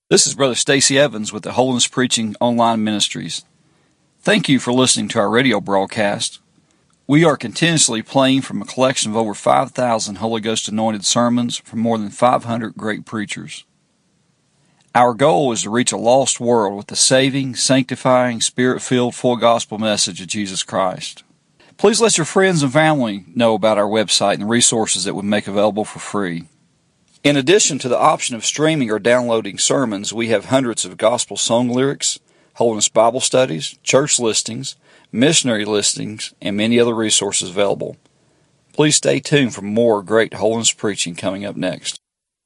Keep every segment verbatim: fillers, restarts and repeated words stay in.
This is Brother Stacy Evans with the Holiness Preaching Online Ministries. Thank you for listening to our radio broadcast. We are continuously playing from a collection of over five thousand Holy Ghost anointed sermons from more than five hundred great preachers. Our goal is to reach a lost world with the saving, sanctifying, Spirit-filled, full gospel message of Jesus Christ. Please let your friends and family know about our website and the resources that we make available for free. In addition to the option of streaming or downloading sermons, we have hundreds of gospel song lyrics, Holiness Bible studies, church listings, missionary listings, and many other resources available. Please stay tuned for more great holiness preaching coming up next.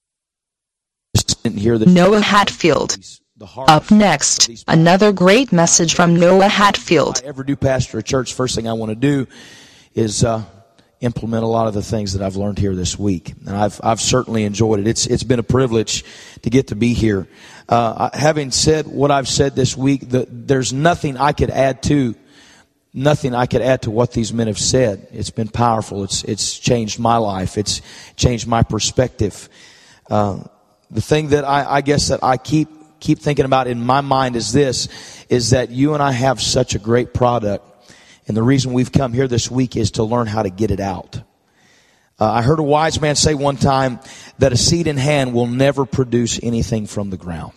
Noah Hatfield. Up next, another great message from Noah Hatfield. If I ever do pastor a church, first thing I want to do is uh, implement a lot of the things that I've learned here this week. And I've I've certainly enjoyed it. It's It's been a privilege to get to be here. Uh, having said what I've said this week, the, there's nothing I could add to, nothing I could add to what these men have said. It's been powerful. It's it's changed my life. It's changed my perspective. Uh, the thing that I, I guess that I keep keep thinking about in my mind is this, is that you and I have such a great product. And the reason we've come here this week is to learn how to get it out. Uh, I heard a wise man say one time that a seed in hand will never produce anything from the ground.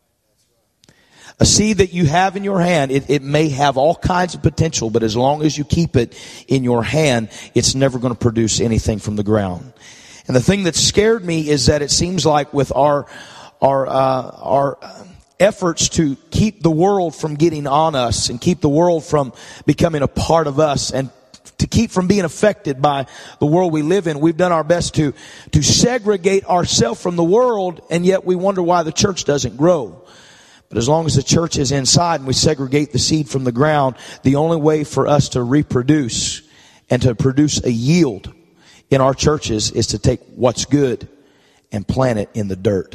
A seed that you have in your hand, it, it may have all kinds of potential, but as long as you keep it in your hand, it's never going to produce anything from the ground. And the thing that scared me is that it seems like with our our uh, our efforts to keep the world from getting on us and keep the world from becoming a part of us and to keep from being affected by the world we live in, we've done our best to to segregate ourselves from the world, and yet we wonder why the church doesn't grow. But as long as the church is inside and we segregate the seed from the ground, the only way for us to reproduce and to produce a yield in our churches is to take what's good and plant it in the dirt.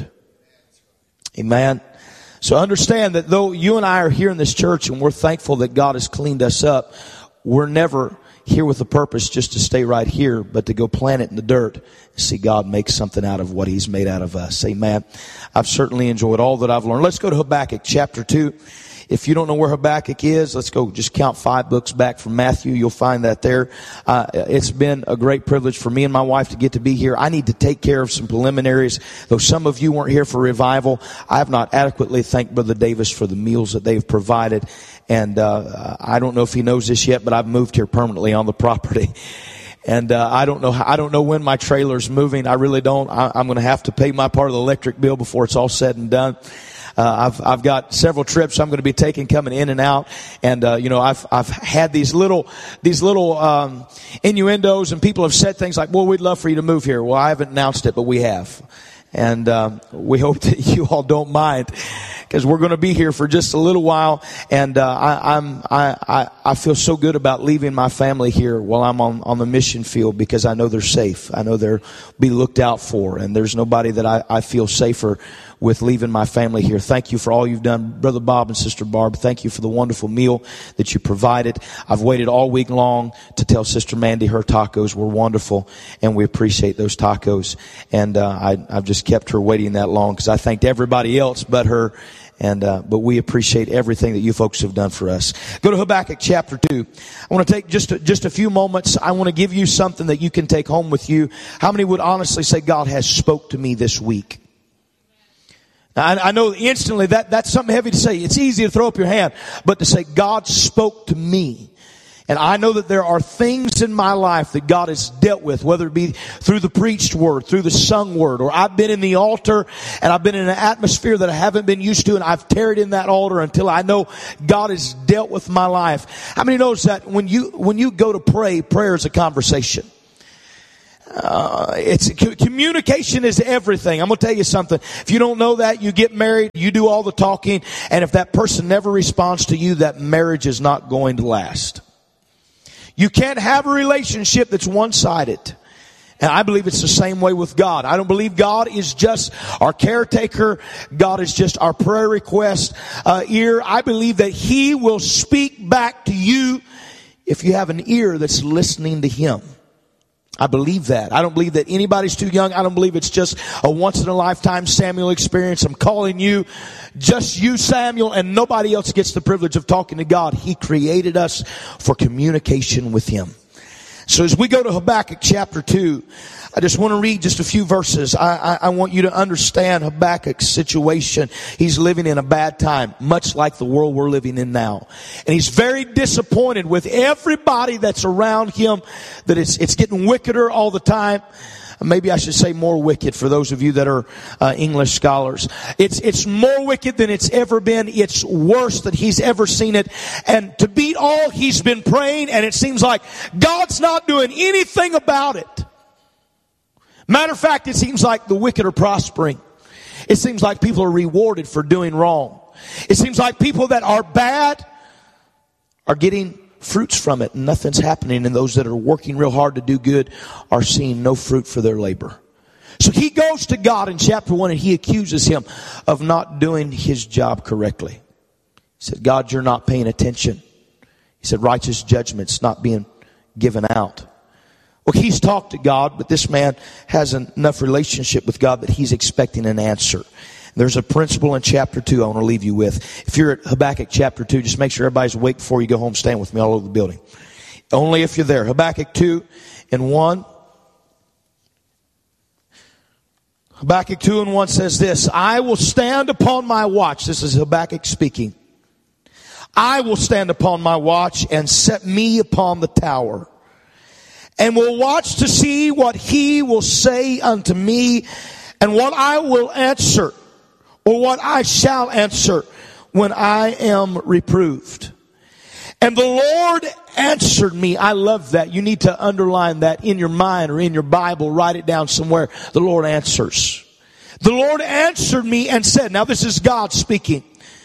Amen. So understand that though you and I are here in this church and we're thankful that God has cleaned us up, we're never here with a purpose just to stay right here, but to go plant it in the dirt and see God make something out of what He's made out of us. Amen. I've certainly enjoyed all that I've learned. Let's go to Habakkuk chapter two. If you don't know where Habakkuk is, let's go just count five books back from Matthew. You'll find that there. Uh, it's been a great privilege for me and my wife to get to be here. I need to take care of some preliminaries. Though some of you weren't here for revival, I have not adequately thanked Brother Davis for the meals that they've provided. And uh, I don't know if he knows this yet, but I've moved here permanently on the property. And uh, I don't know how, I don't know when my trailer's moving. I really don't. I, I'm going to have to pay my part of the electric bill before it's all said and done. Uh, I've, I've got several trips I'm going to be taking coming in and out. And, uh, you know, I've, I've had these little, these little, um, innuendos, and people have said things like, well, we'd love for you to move here. Well, I haven't announced it, but we have. And, um, we hope that you all don't mind, because we're going to be here for just a little while. And, uh, I, I'm, I, I, I feel so good about leaving my family here while I'm on, on the mission field, because I know they're safe. I know they'll be looked out for, and there's nobody that I, I feel safer with leaving my family here. Thank you for all you've done, Brother Bob and Sister Barb. Thank you for the wonderful meal that you provided. I've waited all week long to tell Sister Mandy her tacos were wonderful, and we appreciate those tacos. And uh, I, I've just kept her waiting that long because I thanked everybody else but her. And uh, but we appreciate everything that you folks have done for us. Go to Habakkuk chapter two. I want to take just a, just a few moments. I want to give you something that you can take home with you. How many would honestly say God has spoke to me this week? I, I know instantly that that's something heavy to say. It's easy to throw up your hand, but to say God spoke to me. And I know that there are things in my life that God has dealt with, whether it be through the preached word, through the sung word, or I've been in the altar and I've been in an atmosphere that I haven't been used to, and I've tarried in that altar until I know God has dealt with my life. How many knows that when you, when you go to pray, prayer is a conversation? Uh, it's communication is everything. I'm going to tell you something. If you don't know that, you get married, you do all the talking, and if that person never responds to you, that marriage is not going to last. You can't have a relationship that's one-sided. And I believe it's the same way with God. I don't believe God is just our caretaker. God is just our prayer request uh, ear. I believe that He will speak back to you if you have an ear that's listening to Him. I believe that. I don't believe that anybody's too young. I don't believe it's just a once-in-a-lifetime Samuel experience. I'm calling you, just you, Samuel, and nobody else gets the privilege of talking to God. He created us for communication with Him. So as we go to Habakkuk chapter two, I just want to read just a few verses. I, I, I want you to understand Habakkuk's situation. He's living in a bad time, much like the world we're living in now. And he's very disappointed with everybody that's around him, that it's, it's getting wickeder all the time. Maybe I should say more wicked for those of you that are uh, English scholars. It's, it's more wicked than it's ever been. It's worse than he's ever seen it. And to beat all, he's been praying, and it seems like God's not doing anything about it. Matter of fact, it seems like the wicked are prospering. It seems like people are rewarded for doing wrong. It seems like people that are bad are getting fruits from it, and nothing's happening. And those that are working real hard to do good are seeing no fruit for their labor. So he goes to God in chapter one, and he accuses him of not doing his job correctly. He said, God, you're not paying attention. He said, righteous judgment's not being given out. Well, he's talked to God, but this man has enough relationship with God that he's expecting an answer. There's a principle in chapter two I want to leave you with. If you're at Habakkuk chapter two, just make sure everybody's awake before you go home. Stand with me all over the building. Only if you're there. Habakkuk two and one. Habakkuk two and one says this, I will stand upon my watch. This is Habakkuk speaking. I will stand upon my watch and set me upon the tower, and will watch to see what he will say unto me, and what I will answer, or what I shall answer when I am reproved. And the Lord answered me. I love that. You need to underline that in your mind or in your Bible. Write it down somewhere. The Lord answers. The Lord answered me and said, now this is God speaking,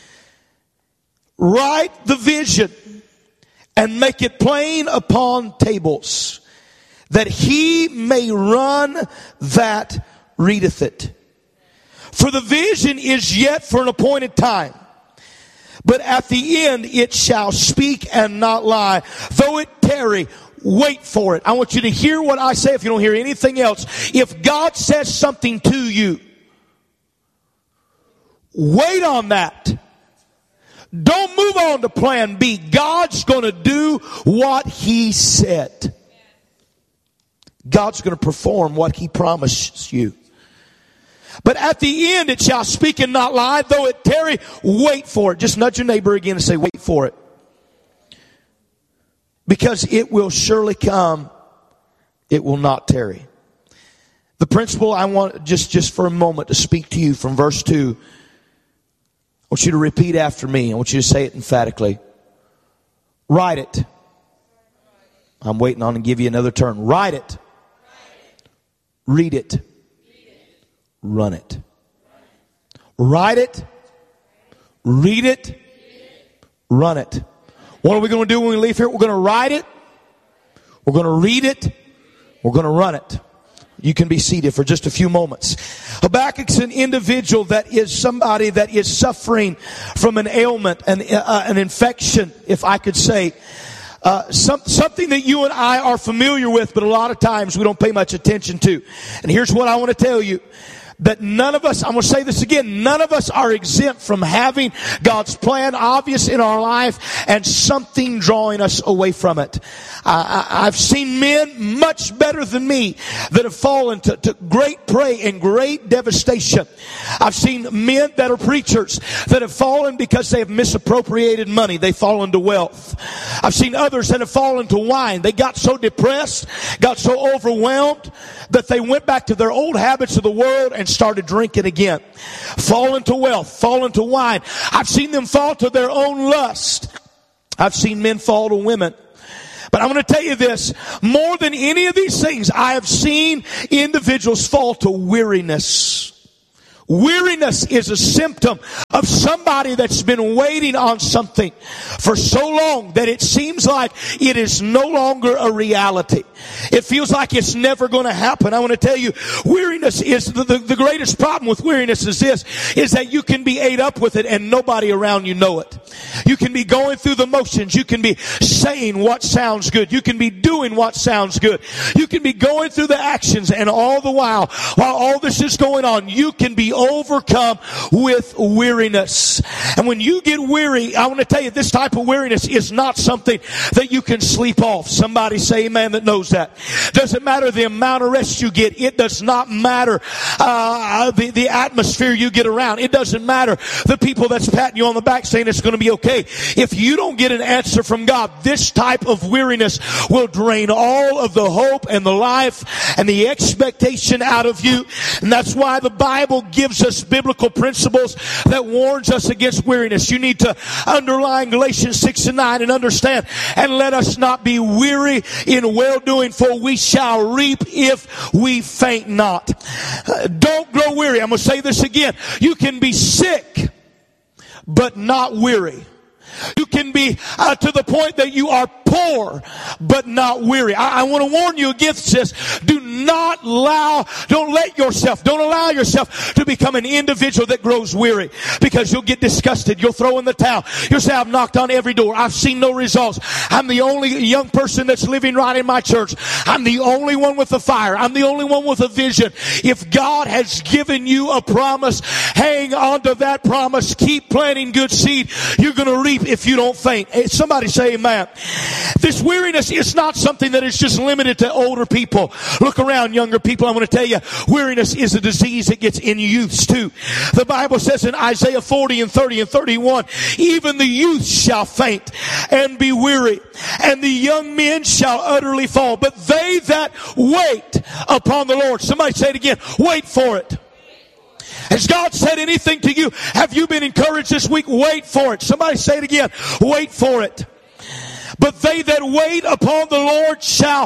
write the vision and make it plain upon tables, that he may run that readeth it. For the vision is yet for an appointed time, but at the end it shall speak and not lie. Though it tarry, wait for it. I want you to hear what I say if you don't hear anything else. If God says something to you, wait on that. Don't move on to plan B. God's going to do what he said. God's going to perform what he promised you. But at the end it shall speak and not lie. Though it tarry, wait for it. Just nudge your neighbor again and say, wait for it. Because it will surely come. It will not tarry. The principle I want just, just for a moment to speak to you from verse two. I want you to repeat after me. I want you to say it emphatically. Write it. I'm waiting on to give you another turn. Write it. Read it. Run it. Write it. Read it. Run it. What are we going to do when we leave here? We're going to write it. We're going to read it. We're going to run it. You can be seated for just a few moments. Habakkuk's an individual that is somebody that is suffering from an ailment, an, uh, an infection, if I could say. Uh, some, something that you and I are familiar with, but a lot of times we don't pay much attention to. And here's what I want to tell you. That none of us, I'm going to say this again, none of us are exempt from having God's plan obvious in our life and something drawing us away from it. I, I, I've seen men much better than me that have fallen to, to great prey and great devastation. I've seen men that are preachers that have fallen because they have misappropriated money. They've fallen to wealth. I've seen others that have fallen to wine. They got so depressed, got so overwhelmed that they went back to their old habits of the world and started drinking again. Fall into wealth, fall into wine. I've seen them fall to their own lust. I've seen men fall to women. But I'm going to tell you this, more than any of these things, I have seen individuals fall to weariness. Weariness is a symptom of somebody that's been waiting on something for so long that it seems like it is no longer a reality. It feels like it's never going to happen. I want to tell you, weariness is the, the, the greatest problem with weariness is this, is that you can be ate up with it and nobody around you know it. You can be going through the motions. You can be saying what sounds good. You can be doing what sounds good. You can be going through the actions, and all the while, while all this is going on, you can be overcome with weariness. And when you get weary, I want to tell you, this type of weariness is not something that you can sleep off. Somebody say amen that knows that. Doesn't matter the amount of rest you get. It does not matter uh, the, the atmosphere you get around. It doesn't matter the people that's patting you on the back saying it's going to be okay. If you don't get an answer from God, this type of weariness will drain all of the hope and the life and the expectation out of you. And that's why the Bible gives us biblical principles that warns us against weariness. You need to underline Galatians six and nine and understand, and let us not be weary in well-doing, for we shall reap if we faint not. Uh, don't grow weary. I'm going to say this again. You can be sick, but not weary. You can be uh, to the point that you are poor, but not weary. I, I want to warn you against this. Do not allow, don't let yourself, don't allow yourself to become an individual that grows weary, because you'll get disgusted. You'll throw in the towel. You'll say, I've knocked on every door. I've seen no results. I'm the only young person that's living right in my church. I'm the only one with a fire. I'm the only one with a vision. If God has given you a promise, hang on to that promise. Keep planting good seed. You're going to reap if you don't faint. Somebody say amen. This weariness is not something that is just limited to older people. Look around, younger people. I want to tell you, weariness is a disease that gets in youths too. The Bible says in Isaiah forty and thirty and thirty-one, even the youth shall faint and be weary, and the young men shall utterly fall. But they that wait upon the Lord, somebody say it again, wait for it. Has God said anything to you? Have you been encouraged this week? Wait for it. Somebody say it again. Wait for it. But they that wait upon the Lord shall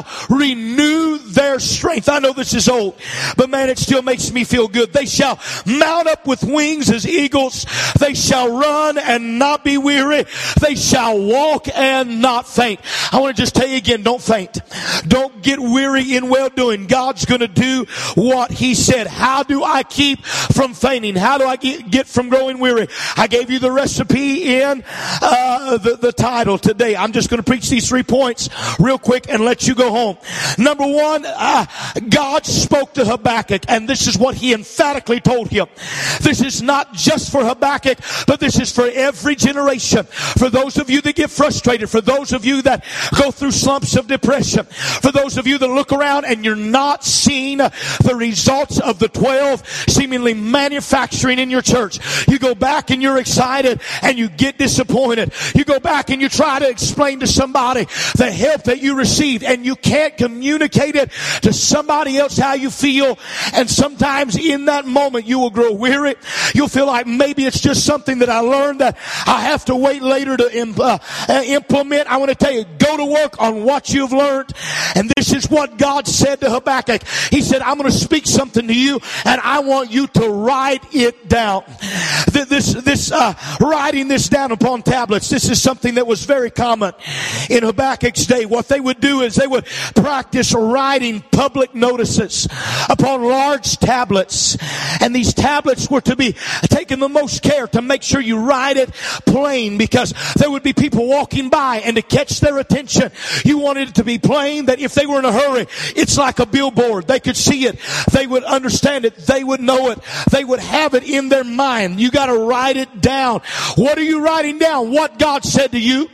renew their strength. I know this is old, but man, it still makes me feel good. They shall mount up with wings as eagles. They shall run and not be weary. They shall walk and not faint. I want to just tell you again, don't faint. Don't get weary in well-doing. God's going to do what He said. How do I keep from fainting? How do I get, get from growing weary? I gave you the recipe in uh, the, the title today. I'm just going to preach these three points real quick and let you go home. Number one, uh, God spoke to Habakkuk, and this is what He emphatically told him. This is not just for Habakkuk, but this is for every generation. For those of you that get frustrated, for those of you that go through slumps of depression, for those of you that look around and you're not seeing the results of the twelve seemingly manufacturing in your church. You go back and you're excited and you get disappointed. You go back and you try to explain to somebody the help that you received, and you can't communicate it to somebody else how you feel. And sometimes in that moment you will grow weary. You'll feel like maybe it's just something that I learned that I have to wait later to imp- uh, implement. I want to tell you, go to work on what you've learned. And this is what God said to Habakkuk. He said, I'm going to speak something to you, and I want you to write it down. This, this, uh, writing this down upon tablets, this is something that was very common in Habakkuk's day. What they would do is they would practice writing public notices upon large tablets. And these tablets were to be taken the most care to make sure you write it plain, because there would be people walking by, and to catch their attention, you wanted it to be plain, that if they were in a hurry, it's like a billboard. They could see it. They would understand it. They would know it. They would have it in their mind. You got to write it down. What are you writing down? What God said to you.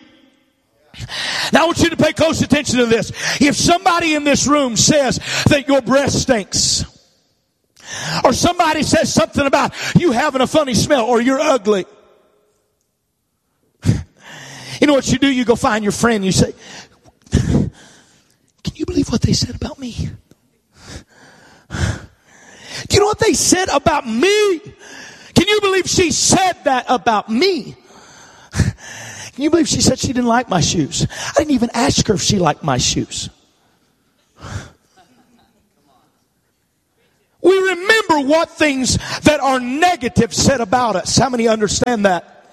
Now I want you to pay close attention to this. If somebody in this room says that your breath stinks, or somebody says something about you having a funny smell, or you're ugly, you know what you do? You go find your friend and you say, can you believe what they said about me? Do you know what they said about me? Can you believe she said that about me? Can you believe she said she didn't like my shoes? I didn't even ask her if she liked my shoes. We remember what things that are negative said about us. How many understand that?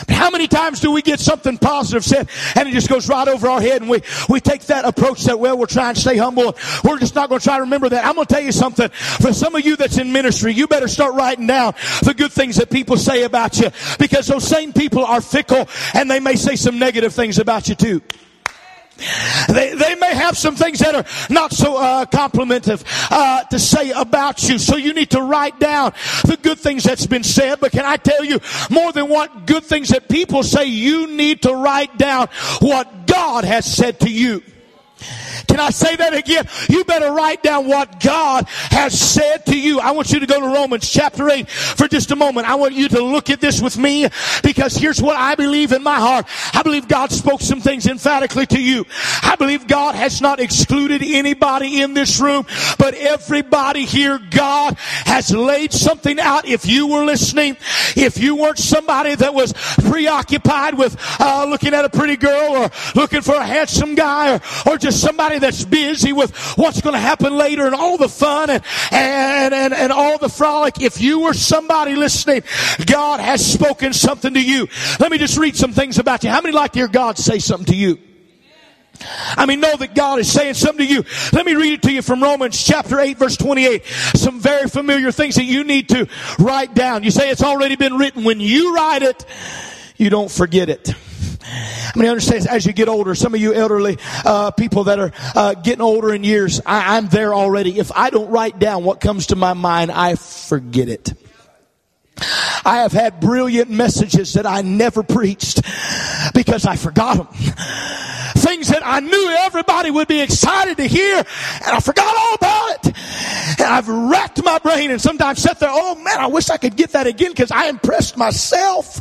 But how many times do we get something positive said and it just goes right over our head, and we, we take that approach that, well, we're trying to stay humble. We're just not going to try to remember that. I'm going to tell you something. For some of you that's in ministry, you better start writing down the good things that people say about you, because those same people are fickle and they may say some negative things about you too. They, they may have some things that are not so uh, complimentive uh, to say about you. So you need to write down the good things that's been said. But can I tell you, more than what good things that people say, you need to write down what God has said to you. Can I say that again? You better write down what God has said to you. I want you to go to Romans chapter eight for just a moment. I want you to look at this with me, because here's what I believe in my heart. I believe God spoke some things emphatically to you. I believe God has not excluded anybody in this room, but everybody here, God has laid something out. If you were listening, if you weren't somebody that was preoccupied with uh, looking at a pretty girl or looking for a handsome guy, or, or just somebody that's busy with what's going to happen later and all the fun and, and, and, and all the frolic. If you were somebody listening, God has spoken something to you. Let me just read some things about you. How many like to hear God say something to you? I mean, know that God is saying something to you. Let me read it to you from Romans chapter eight, verse twenty-eight. Some very familiar things that you need to write down. You say it's already been written. When you write it, you don't forget it. I mean, understand, as you get older, some of you elderly uh, people that are uh, getting older in years, I, I'm there already. If I don't write down what comes to my mind, I forget it. I have had brilliant messages that I never preached because I forgot them. Things that I knew everybody would be excited to hear, and I forgot all about it. And I've racked my brain and sometimes sat there, oh man, I wish I could get that again because I impressed myself.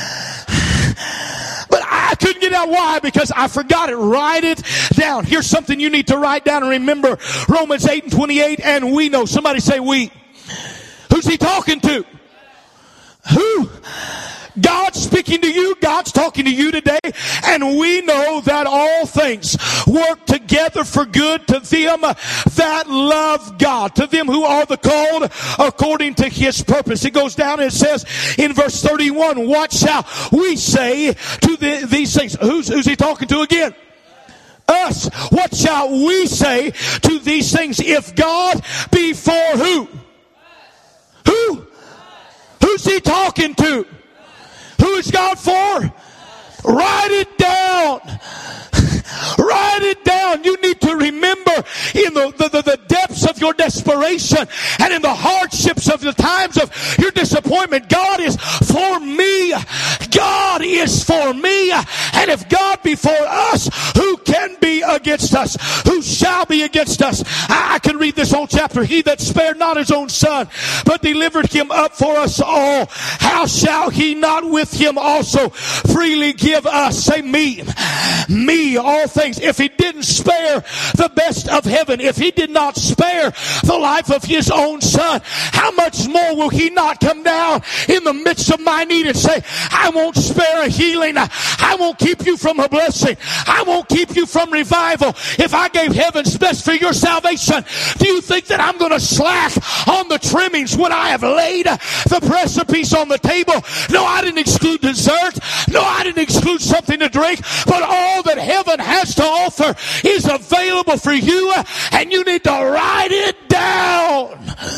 But I couldn't get out. Why? Because I forgot it. Write it down. Here's something you need to write down and remember. Romans eight and twenty-eight, and we know. Somebody say we. Who's he talking to? Who? God's speaking to you. God's talking to you today. And we know that all things work together for good to them that love God, to them who are the called according to his purpose. It goes down and it says in verse thirty-one, what shall we say to the, these things? Who's, who's he talking to again? Us. What shall we say to these things? If God be for who? Who? Who's he talking to? Who is God for? Write it down. Write it down. You need to remember in the, the, the, the depths of your desperation and in the hardships of the times of your disappointment, God is for me. God is for me. And if God be for us, who can be against us? Who shall be against us? I, I can read this whole chapter. He that spared not his own son, but delivered him up for us all, how shall he not with him also freely give us? Say me. Me, all things. If he didn't spare the best of heaven, if he did not spare the life of his own son, how much more will he not come down in the midst of my need and say, I won't spare a healing. I won't keep you from a blessing. I won't keep you from revival. If I gave heaven's best for your salvation, do you think that I'm going to slack on the trimmings when I have laid the precipice on the table? No, I didn't exclude dessert. No, I didn't exclude something to drink, but all that heaven has to offer is available for you, and you need to write it down.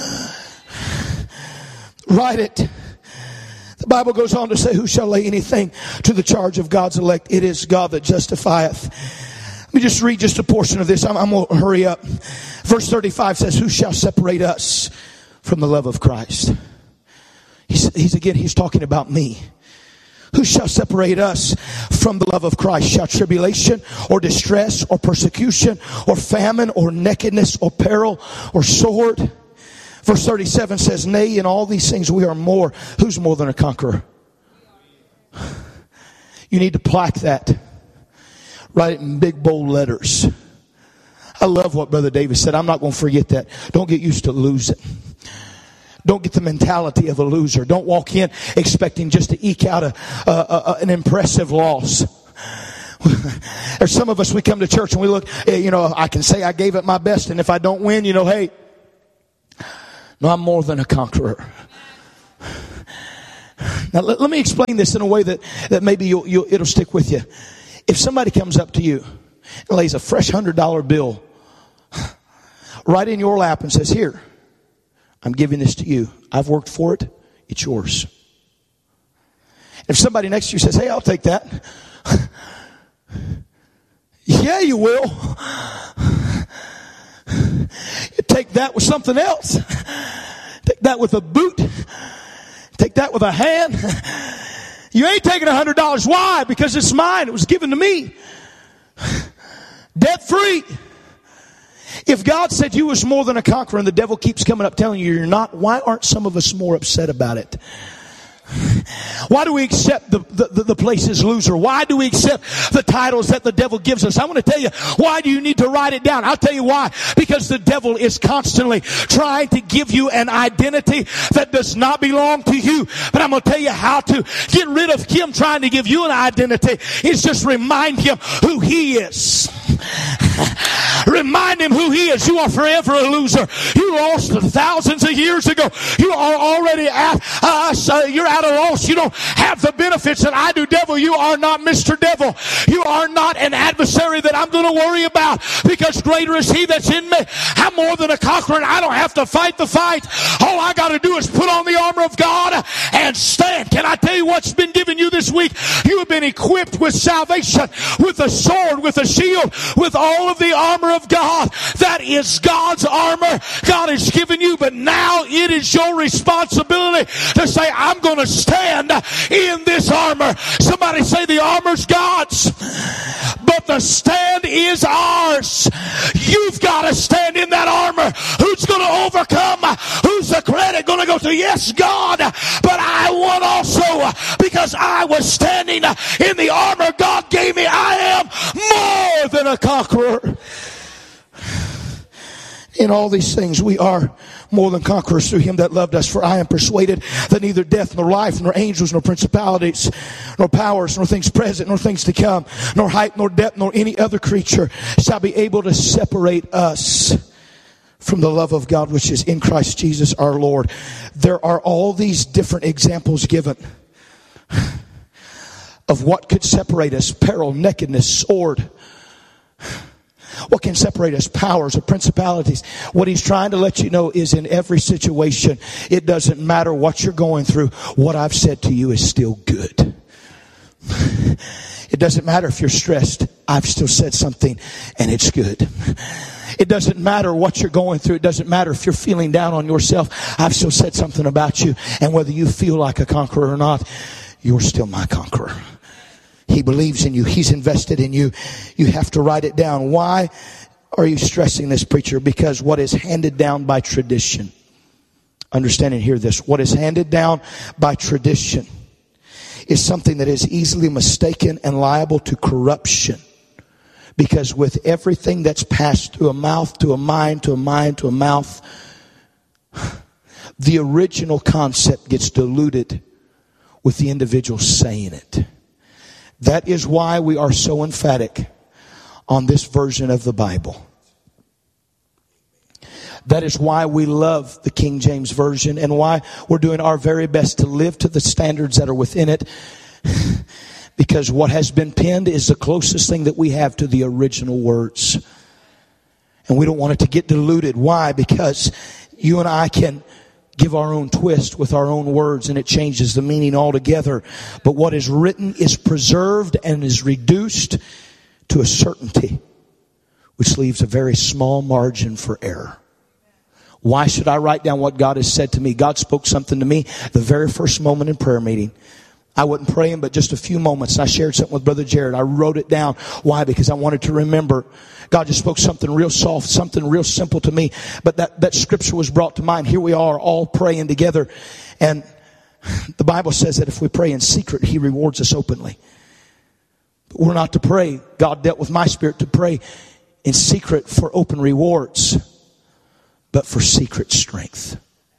Write it. The Bible goes on to say, who shall lay anything to the charge of God's elect? It is God that justifieth. Let me just read just a portion of this. I'm, I'm going to hurry up. Verse thirty-five says, who shall separate us from the love of Christ? He's, he's again, he's talking about me. Who shall separate us from the love of Christ? Shall tribulation or distress or persecution or famine or nakedness or peril or sword? Verse thirty-seven says, nay, in all these things we are more. Who's more than a conqueror? You need to plaque that. Write it in big bold letters. I love what Brother David said. I'm not going to forget that. Don't get used to losing. Don't get the mentality of a loser. Don't walk in expecting just to eke out a, a, a, an impressive loss. There's some of us, we come to church and we look, you know, I can say I gave it my best, and if I don't win, you know, hey, no, I'm more than a conqueror. Now let, let me explain this in a way that, that maybe you'll, you'll, it'll stick with you. If somebody comes up to you and lays a fresh hundred dollar bill right in your lap and says, here, I'm giving this to you. I've worked for it. It's yours. If somebody next to you says, hey, I'll take that. Yeah, you will. You take that with something else. Take that with a boot. Take that with a hand. You ain't taking a hundred dollars. Why? Because it's mine. It was given to me. Debt free. If God said you was more than a conqueror and the devil keeps coming up telling you you're not, why aren't some of us more upset about it? Why do we accept the, the, the place as loser? Why do we accept the titles that the devil gives us? I want to tell you, why do you need to write it down? I'll tell you why. Because the devil is constantly trying to give you an identity that does not belong to you. But I'm going to tell you how to get rid of him trying to give you an identity is just remind him who he is. Remind him who he is. You are forever a loser. You lost thousands of years ago. You are already at, uh, so you're at a loss. You don't have the benefits that I do. Devil, you are not Mister Devil. You are not an adversary that I'm going to worry about, because greater is he that's in me. I'm more than a conqueror, and I don't have to fight the fight. All I got to do is put on the armor of God and stand. Can I tell you what's been given you this week? You have been equipped with salvation, with a sword, with a shield, with all of the armor of God. That is God's armor God has given you. But now it is your responsibility to say, I'm going to stand in this armor. Somebody say, the armor's God's, but the stand is ours. You've got to stand in that armor. Who's going to overcome? Who's the credit going to go to? Yes, God, but I won also because I was standing in the armor God gave me. I am more than a conqueror. In all these things, we are more than conquerors through him that loved us. For I am persuaded that neither death, nor life, nor angels, nor principalities, nor powers, nor things present, nor things to come, nor height, nor depth, nor any other creature shall be able to separate us from the love of God which is in Christ Jesus our Lord. There are all these different examples given of what could separate us: peril, nakedness, sword. What can separate us? Powers or principalities. What he's trying to let you know is, in every situation, it doesn't matter what you're going through. What I've said to you is still good. It doesn't matter if you're stressed. I've still said something and it's good. It doesn't matter what you're going through. It doesn't matter if you're feeling down on yourself. I've still said something about you. And whether you feel like a conqueror or not, you're still my conqueror. He believes in you. He's invested in you. You have to write it down. Why are you stressing this, preacher? Because what is handed down by tradition. Understand and hear this. What is handed down by tradition is something that is easily mistaken and liable to corruption. Because with everything that's passed through a mouth, to a mind, to a mind, to a mouth, the original concept gets diluted with the individual saying it. That is why we are so emphatic on this version of the Bible. That is why we love the King James Version, and why we're doing our very best to live to the standards that are within it. Because what has been penned is the closest thing that we have to the original words. And we don't want it to get diluted. Why? Because you and I can give our own twist with our own words, and it changes the meaning altogether. But what is written is preserved and is reduced to a certainty, which leaves a very small margin for error. Why should I write down what God has said to me? God spoke something to me the very first moment in prayer meeting. I wasn't praying, but just a few moments. I shared something with Brother Jared. I wrote it down. Why? Because I wanted to remember. God just spoke something real soft, something real simple to me. But that, that scripture was brought to mind. Here we are all praying together. And the Bible says that if we pray in secret, He rewards us openly. But we're not to pray. God dealt with my spirit to pray in secret for open rewards, but for secret strength.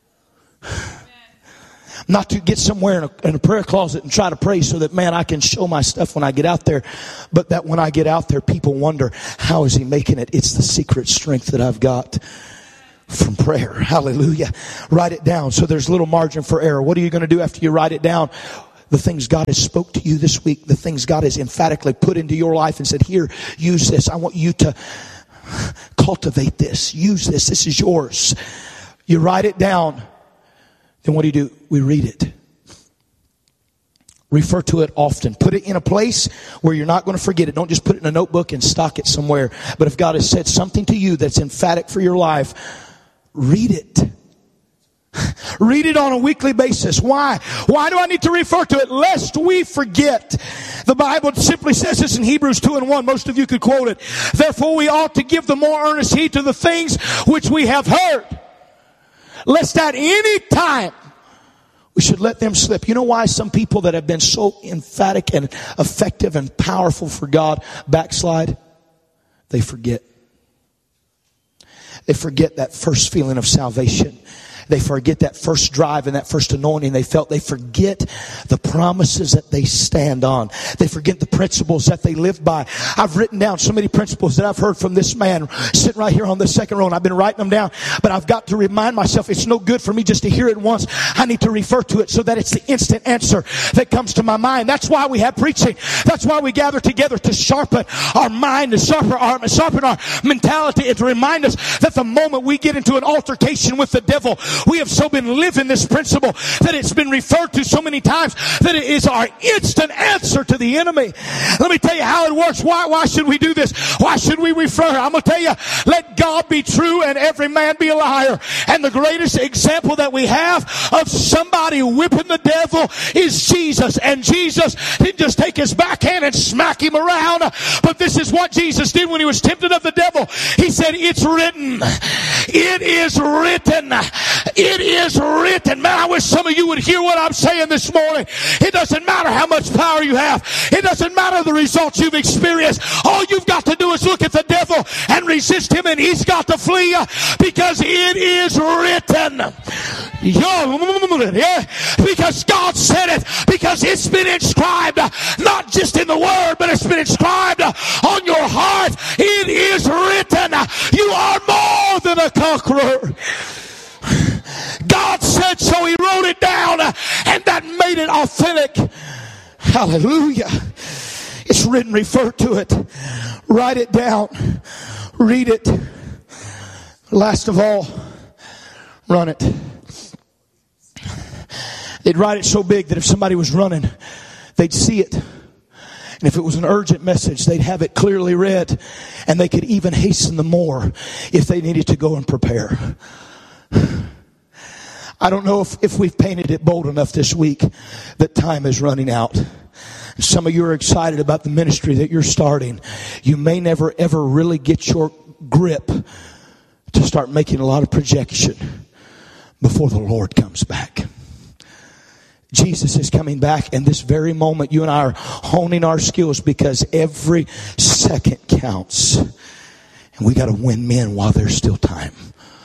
Not to get somewhere in a, in a prayer closet and try to pray so that, man, I can show my stuff when I get out there. But that when I get out there, people wonder, how is he making it? It's the secret strength that I've got from prayer. Hallelujah. Write it down so there's little margin for error. What are you going to do after you write it down? The things God has spoke to you this week, the things God has emphatically put into your life and said, here, use this. I want you to cultivate this. Use this. This is yours. You write it down. Then what do you do? We read it. Refer to it often. Put it in a place where you're not going to forget it. Don't just put it in a notebook and stock it somewhere. But if God has said something to you that's emphatic for your life, read it. Read it on a weekly basis. Why? Why do I need to refer to it? Lest we forget. The Bible simply says this in Hebrews two and one. Most of you could quote it. Therefore we ought to give the more earnest heed to the things which we have heard, lest at any time we should let them slip. You know why some people that have been so emphatic and effective and powerful for God backslide? They forget. They forget that first feeling of salvation. They forget that first drive and that first anointing they felt. They forget the promises that they stand on. They forget the principles that they live by. I've written down so many principles that I've heard from this man sitting right here on the second row, and I've been writing them down. But I've got to remind myself it's no good for me just to hear it once. I need to refer to it so that it's the instant answer that comes to my mind. That's why we have preaching. That's why we gather together, to sharpen our mind, to sharpen our, sharpen our mentality, and to remind us that the moment we get into an altercation with the devil, we have so been living this principle that it's been referred to so many times that it is our instant answer to the enemy. Let me tell you how it works. Why, why should we do this? Why should we refer? I'm going to tell you, let God be true and every man be a liar. And the greatest example that we have of somebody whipping the devil is Jesus. And Jesus didn't just take his backhand and smack him around, but this is what Jesus did when he was tempted of the devil. He said, it's written. It is written. It is written. Man, I wish some of you would hear what I'm saying this morning. It doesn't matter how much power you have. It doesn't matter the results you've experienced. All you've got to do is look at the devil and resist him, and he's got to flee, because it is written. Yeah, because God said it. Because it's been inscribed, not just in the word, but it's been inscribed on your heart. It is written. You are more than a conqueror. God said so. He wrote it down, and that made it authentic. Hallelujah. It's written. Refer to it. Write it down. Read it. Last of all, run it. They'd write it so big that if somebody was running, they'd see it. And if it was an urgent message, they'd have it clearly read, and they could even hasten the more if they needed to go and prepare. I don't know if, if we've painted it bold enough this week that time is running out. Some of you are excited about the ministry that you're starting. You may never ever really get your grip to start making a lot of projection before the Lord comes back. Jesus is coming back, and this very moment you and I are honing our skills, because every second counts. And we got to win men while there's still time.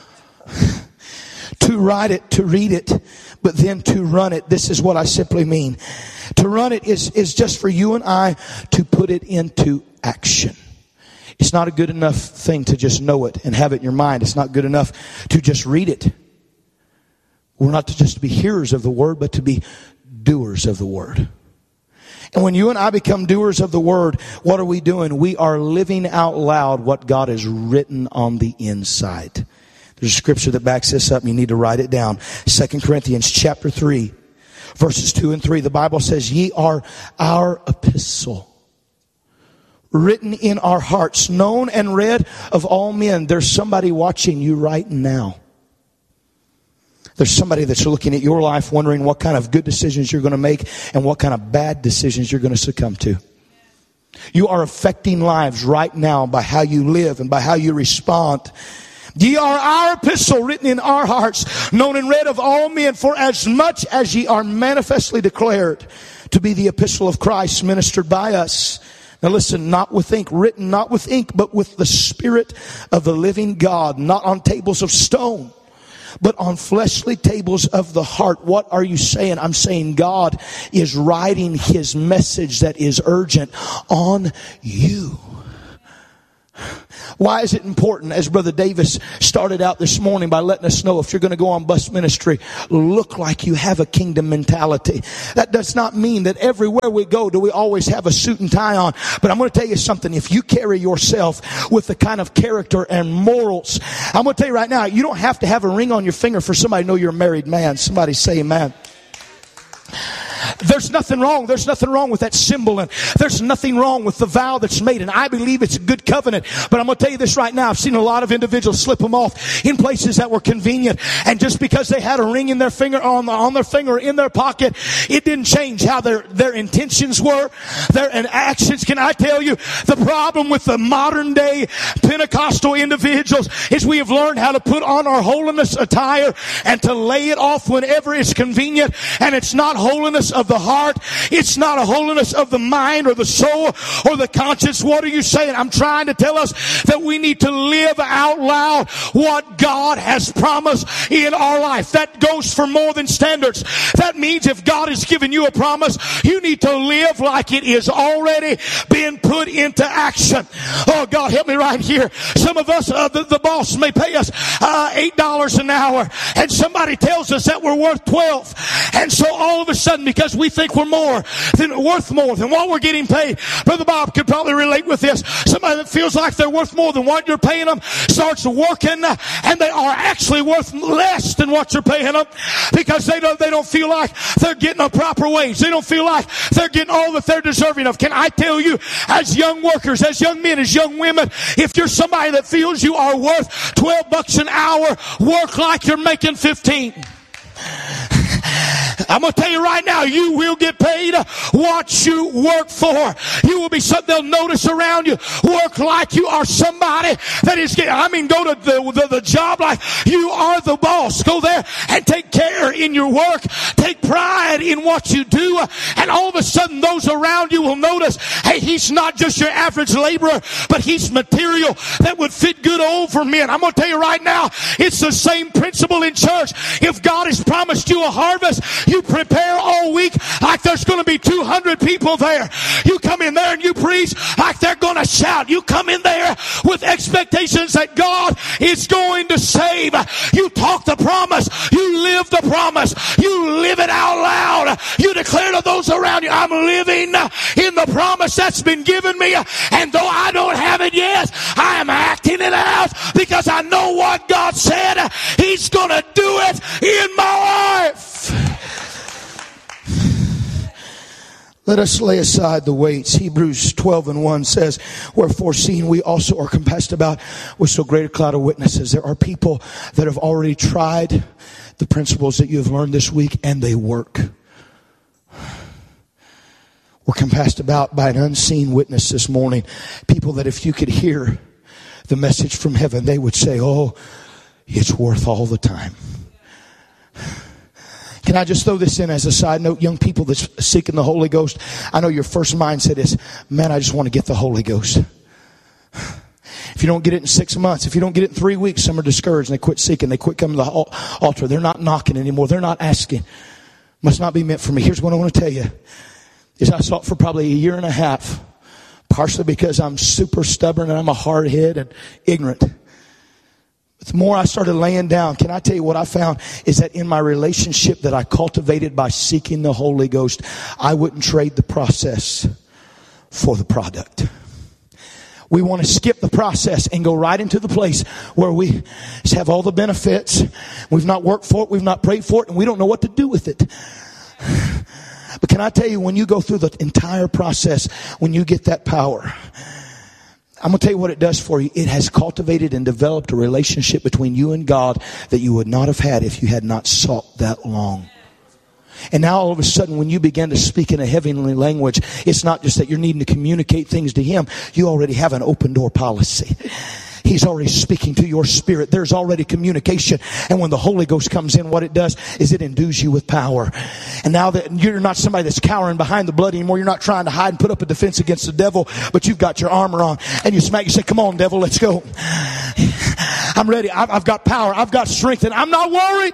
To write it, to read it, but then to run it. This is what I simply mean. To run it is, is just for you and I to put it into action. It's not a good enough thing to just know it and have it in your mind. It's not good enough to just read it. We're not to just be hearers of the word, but to be doers of the word. And when you and I become doers of the word, what are we doing? We are living out loud what God has written on the inside. There's a scripture that backs this up, and you need to write it down. Second Corinthians chapter three, verses two and three. The Bible says, ye are our epistle, written in our hearts, known and read of all men. There's somebody watching you right now. There's somebody that's looking at your life wondering what kind of good decisions you're going to make and what kind of bad decisions you're going to succumb to. You are affecting lives right now by how you live and by how you respond. Ye are our epistle, written in our hearts, known and read of all men, for as much as ye are manifestly declared to be the epistle of Christ, ministered by us. Now listen, not with ink, written not with ink, but with the Spirit of the living God, not on tables of stone, but on fleshly tables of the heart. What are you saying? I'm saying God is writing His message that is urgent on you. Why is it important, as Brother Davis started out this morning by letting us know, if you're going to go on bus ministry, look like you have a kingdom mentality. That does not mean that everywhere we go do we always have a suit and tie on. But I'm going to tell you something. If you carry yourself with the kind of character and morals, I'm going to tell you right now, you don't have to have a ring on your finger for somebody to know you're a married man. Somebody say amen. There's nothing wrong. There's nothing wrong with that symbol, and there's nothing wrong with the vow that's made. And I believe it's a good covenant. But I'm going to tell you this right now. I've seen a lot of individuals slip them off in places that were convenient. And just because they had a ring in their finger, on, the, on their finger, in their pocket, it didn't change how their, their intentions were, their and actions. Can I tell you, the problem with the modern day Pentecostal individuals is we have learned how to put on our holiness attire and to lay it off whenever it's convenient. And it's not holiness of the heart. It's not a holiness of the mind or the soul or the conscience. What are you saying? I'm trying to tell us that we need to live out loud what God has promised in our life. That goes for more than standards. That means if God has given you a promise, you need to live like it is already been put into action. Oh, God, help me right here. Some of us, uh, the, the boss may pay us uh, eight dollars an hour, and somebody tells us that we're worth twelve. And so all of a sudden, because we think we're more than worth more than what we're getting paid. Brother Bob could probably relate with this. Somebody that feels like they're worth more than what you're paying them starts working, and they are actually worth less than what you're paying them because they don't, they don't feel like they're getting a proper wage. They don't feel like they're getting all that they're deserving of. Can I tell you, as young workers, as young men, as young women, if you're somebody that feels you are worth twelve bucks an hour, work like you're making fifteen. I'm going to tell you right now, you will get paid what you work for. You will be something they'll notice around you. Work like you are somebody that is getting, I mean, go to the, the, the job like you are the boss. Go there and take care in your work. Take pride in what you do. And all of a sudden, those around you will notice, hey, he's not just your average laborer, but he's material that would fit good over men. I'm going to tell you right now, it's the same principle in church. If God has promised you a harvest, you prepare all week like there's going to be two hundred people there. You come in there and you preach like they're going to shout. You come in there with expectations that God is going to save. You talk the promise. You live the promise. You live it out loud. You declare to those around you, I'm living in the promise that's been given me. And though I don't have it yet, I am acting it out because I know what God said. He's going to do it in my life. Let us lay aside the weights. Hebrews twelve and one says, wherefore seeing we also are compassed about with so great a cloud of witnesses. There are people that have already tried the principles that you have learned this week, and they work. We're compassed about by an unseen witness this morning. People that if you could hear the message from heaven, they would say, oh, it's worth all the time. Can I just throw this in as a side note? Young people that's seeking the Holy Ghost, I know your first mindset is, man, I just want to get the Holy Ghost. If you don't get it in six months, if you don't get it in three weeks, some are discouraged and they quit seeking. They quit coming to the altar. They're not knocking anymore. They're not asking. Must not be meant for me. Here's what I want to tell you. Is I sought for probably a year and a half, partially because I'm super stubborn and I'm a hard head and ignorant. The more I started laying down, can I tell you what I found is that in my relationship that I cultivated by seeking the Holy Ghost, I wouldn't trade the process for the product. We want to skip the process and go right into the place where we have all the benefits. We've not worked for it, we've not prayed for it, and we don't know what to do with it. But can I tell you, when you go through the entire process, when you get that power, I'm going to tell you what it does for you. It has cultivated and developed a relationship between you and God that you would not have had if you had not sought that long. And now all of a sudden, when you begin to speak in a heavenly language, it's not just that you're needing to communicate things to Him. You already have an open door policy. He's already speaking to your spirit. There's already communication. And when the Holy Ghost comes in, what it does is it endues you with power. And now that you're not somebody that's cowering behind the blood anymore, you're not trying to hide and put up a defense against the devil, but you've got your armor on and you smack, you say, come on, devil, let's go. I'm ready. I've, I've got power. I've got strength and I'm not worried.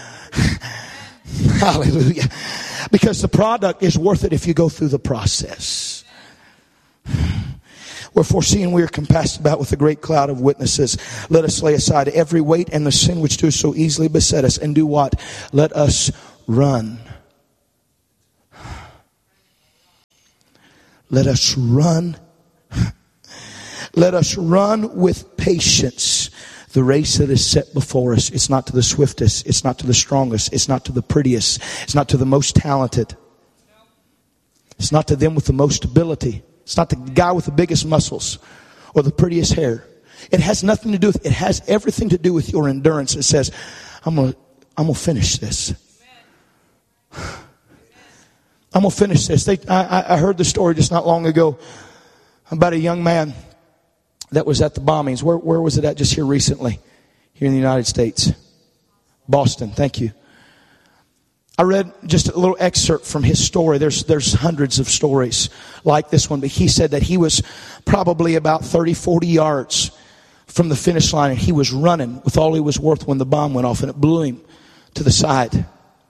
Hallelujah. Because the product is worth it if you go through the process. Wherefore, seeing we are compassed about with a great cloud of witnesses, let us lay aside every weight and the sin which does so easily beset us, and do what? Let us run. Let us run. Let us run with patience the race that is set before us. It's not to the swiftest. It's not to the strongest. It's not to the prettiest. It's not to the most talented. It's not to them with the most ability. It's not the guy with the biggest muscles or the prettiest hair. It has nothing to do with, it has everything to do with your endurance. It says, I'm going to, I'm going to finish this. I'm going to finish this. They, I, I heard the story just not long ago about a young man that was at the bombings. Where, where was it at just here recently? Here in the United States. Boston. Thank you. I read just a little excerpt from his story. There's, there's hundreds of stories like this one. But he said that he was probably about thirty, forty yards from the finish line. And he was running with all he was worth when the bomb went off. And it blew him to the side.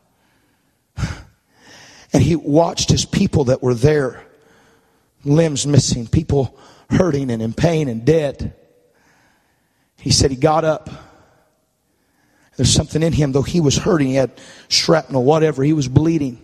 And he watched his people that were there. Limbs missing. People hurting and in pain and dead. He said he got up. There's something in him, though he was hurting, he had shrapnel, whatever, he was bleeding.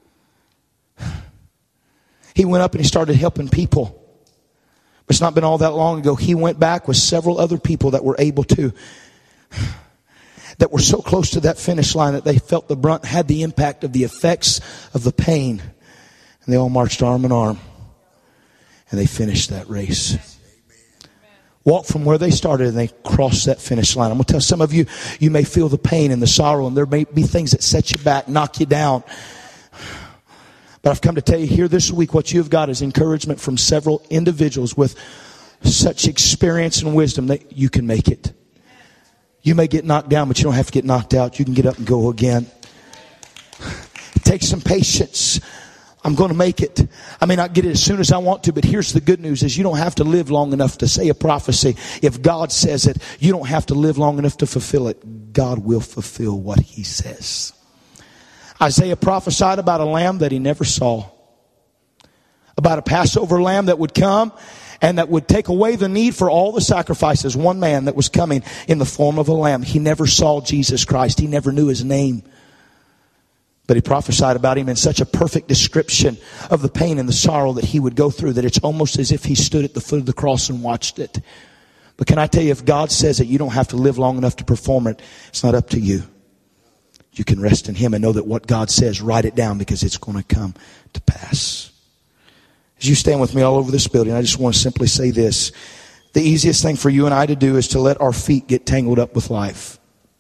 He went up and he started helping people. But it's not been all that long ago. He went back with several other people that were able to, that were so close to that finish line that they felt the brunt, had the impact of the effects of the pain. And they all marched arm in arm. And they finished that race. Walk from where they started and they crossed that finish line. I'm going to tell some of you, you may feel the pain and the sorrow, and there may be things that set you back, knock you down. But I've come to tell you here this week, what you've got is encouragement from several individuals with such experience and wisdom that you can make it. You may get knocked down, but you don't have to get knocked out. You can get up and go again. It takes some patience. I'm going to make it. I may not get it as soon as I want to, but here's the good news is you don't have to live long enough to say a prophecy. If God says it, you don't have to live long enough to fulfill it. God will fulfill what He says. Isaiah prophesied about a lamb that he never saw. About a Passover lamb that would come and that would take away the need for all the sacrifices. One man that was coming in the form of a lamb. He never saw Jesus Christ. He never knew His name. But he prophesied about Him in such a perfect description of the pain and the sorrow that He would go through that it's almost as if He stood at the foot of the cross and watched it. But can I tell you, if God says it, you don't have to live long enough to perform it. It's not up to you. You can rest in Him and know that what God says, write it down because it's going to come to pass. As you stand with me all over this building, I just want to simply say this. The easiest thing for you and I to do is to let our feet get tangled up with life.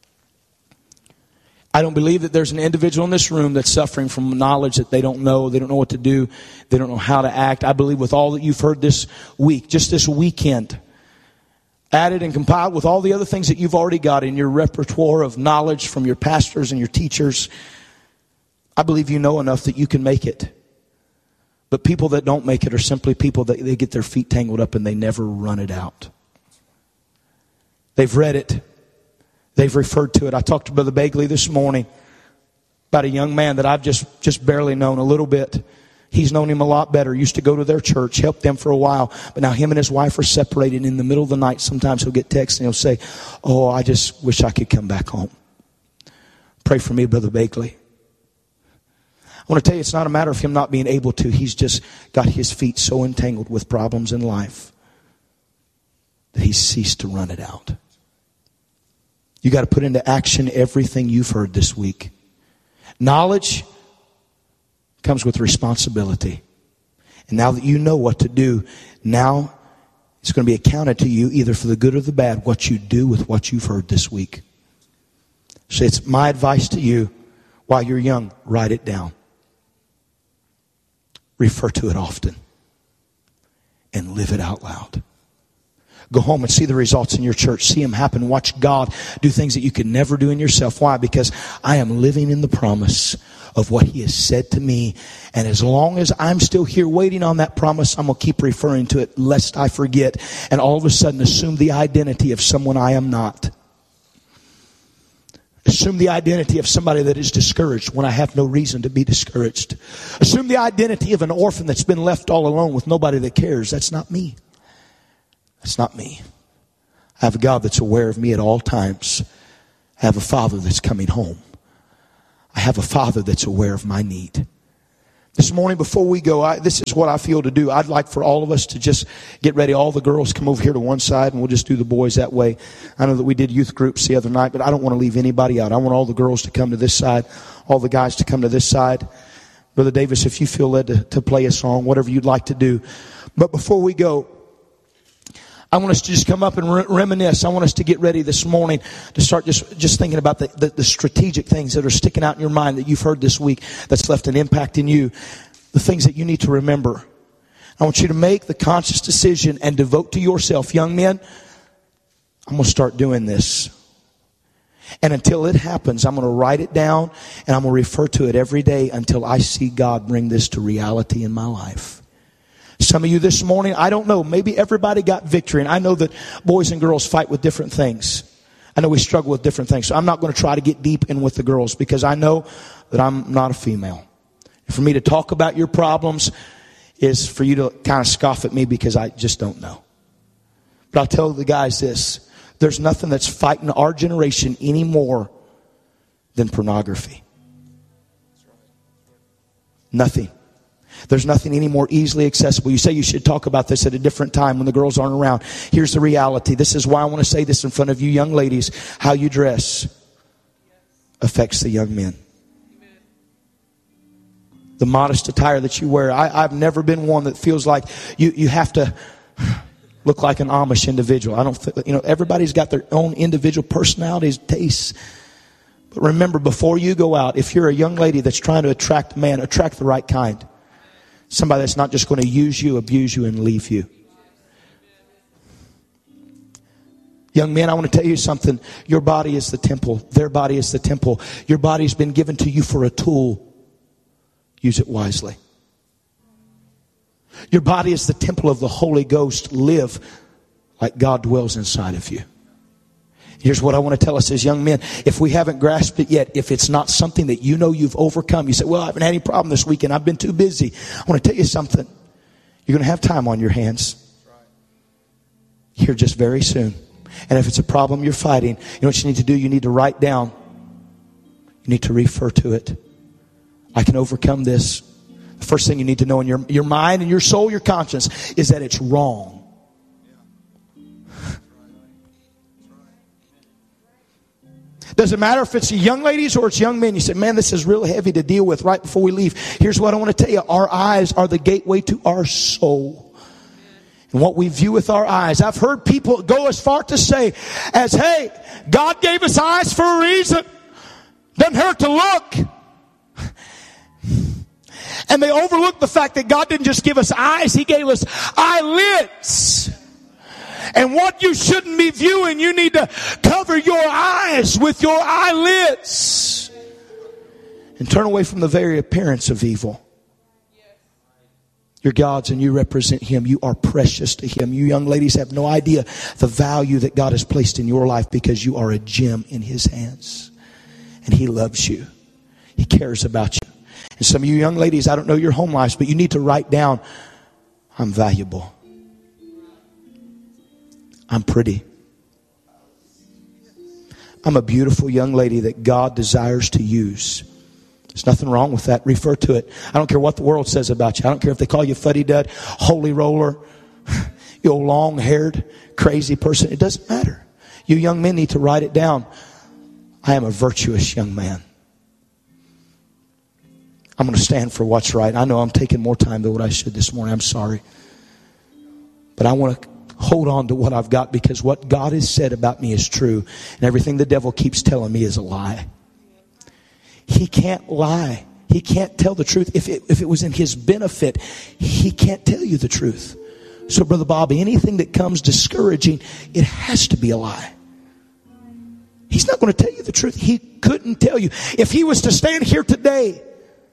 I don't believe that there's an individual in this room that's suffering from knowledge that they don't know. They don't know what to do. They don't know how to act. I believe with all that you've heard this week, just this weekend, added and compiled with all the other things that you've already got in your repertoire of knowledge from your pastors and your teachers, I believe you know enough that you can make it. But people that don't make it are simply people that they get their feet tangled up and they never run it out. They've read it. They've referred to it. I talked to Brother Bagley this morning about a young man that I've just, just barely known a little bit. He's known him a lot better. Used to go to their church, helped them for a while. But now him and his wife are separated. In the middle of the night, sometimes he'll get texts and he'll say, oh, I just wish I could come back home. Pray for me, Brother Bagley. I want to tell you, it's not a matter of him not being able to. He's just got his feet so entangled with problems in life that he's ceased to run it out. You got to put into action everything you've heard this week. Knowledge comes with responsibility. And now that you know what to do, now it's going to be accounted to you either for the good or the bad, what you do with what you've heard this week. So it's my advice to you, while you're young, write it down. Refer to it often. And live it out loud. Go home and see the results in your church. See them happen. Watch God do things that you could never do in yourself. Why? Because I am living in the promise of what He has said to me. And as long as I'm still here waiting on that promise, I'm going to keep referring to it lest I forget and all of a sudden assume the identity of someone I am not. Assume the identity of somebody that is discouraged when I have no reason to be discouraged. Assume the identity of an orphan that's been left all alone with nobody that cares. That's not me. That's not me. I have a God that's aware of me at all times. I have a Father that's coming home. I have a Father that's aware of my need. This morning before we go, I, this is what I feel to do. I'd like for all of us to just get ready. All the girls come over here to one side and we'll just do the boys that way. I know that we did youth groups the other night, but I don't want to leave anybody out. I want all the girls to come to this side, all the guys to come to this side. Brother Davis, if you feel led to, to play a song, whatever you'd like to do. But before we go, I want us to just come up and re- reminisce. I want us to get ready this morning to start just, just thinking about the, the, the strategic things that are sticking out in your mind that you've heard this week that's left an impact in you. The things that you need to remember. I want you to make the conscious decision and devote to yourself. Young men, I'm going to start doing this. And until it happens, I'm going to write it down and I'm going to refer to it every day until I see God bring this to reality in my life. Some of you this morning, I don't know, maybe everybody got victory. And I know that boys and girls fight with different things. I know we struggle with different things. So I'm not going to try to get deep in with the girls because I know that I'm not a female. And for me to talk about your problems is for you to kind of scoff at me because I just don't know. But I'll tell the guys this. There's nothing that's fighting our generation any more than pornography. Nothing. There's nothing any more easily accessible. You say you should talk about this at a different time when the girls aren't around. Here's the reality. This is why I want to say this in front of you young ladies. How you dress affects the young men. The modest attire that you wear. I, I've never been one that feels like you, you have to look like an Amish individual. I don't think, you know, everybody's got their own individual personalities, tastes. But remember, before you go out, if you're a young lady that's trying to attract a man, attract the right kind. Somebody that's not just going to use you, abuse you, and leave you. Young men, I want to tell you something. Your body is the temple. Their body is the temple. Your body's been given to you for a tool. Use it wisely. Your body is the temple of the Holy Ghost. Live like God dwells inside of you. Here's what I want to tell us as young men. If we haven't grasped it yet, if it's not something that you know you've overcome, you say, well, I haven't had any problem this weekend. I've been too busy. I want to tell you something. You're going to have time on your hands here just very soon. And if it's a problem you're fighting, you know what you need to do? You need to write down. You need to refer to it. I can overcome this. The first thing you need to know in your, your mind and your soul, your conscience, is that it's wrong. Doesn't matter if it's young ladies or it's young men. You say, man, this is real heavy to deal with right before we leave. Here's what I want to tell you. Our eyes are the gateway to our soul. And what we view with our eyes. I've heard people go as far to say as, hey, God gave us eyes for a reason. Doesn't hurt to look. And they overlook the fact that God didn't just give us eyes. He gave us eyelids. And what you shouldn't be viewing, you need to cover your eyes with your eyelids. And turn away from the very appearance of evil. You're God's and you represent Him. You are precious to Him. You young ladies have no idea the value that God has placed in your life because you are a gem in His hands. And He loves you. He cares about you. And some of you young ladies, I don't know your home lives, but you need to write down, I'm valuable. I'm pretty. I'm a beautiful young lady that God desires to use. There's nothing wrong with that. Refer to it. I don't care what the world says about you. I don't care if they call you fuddy-dud, holy roller, you old long-haired, crazy person. It doesn't matter. You young men need to write it down. I am a virtuous young man. I'm going to stand for what's right. I know I'm taking more time than what I should this morning. I'm sorry. But I want to hold on to what I've got because what God has said about me is true. And everything the devil keeps telling me is a lie. He can't lie. He can't tell the truth. If it, if it was in his benefit, he can't tell you the truth. So, Brother Bobby, anything that comes discouraging, it has to be a lie. He's not going to tell you the truth. He couldn't tell you. If he was to stand here today,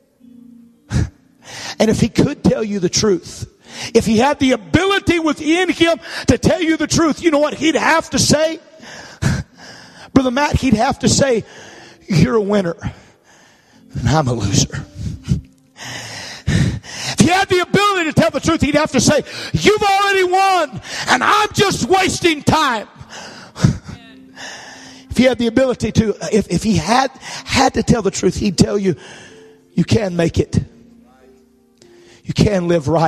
and if he could tell you the truth, if he had the ability within him to tell you the truth, you know what he'd have to say? Brother Matt, he'd have to say, you're a winner and I'm a loser. If he had the ability to tell tell the truth, he'd have to say, you've already won, and I'm just wasting time. If he had the ability to, if, if he had had to tell the truth, he'd tell you, you can make it. You can live right.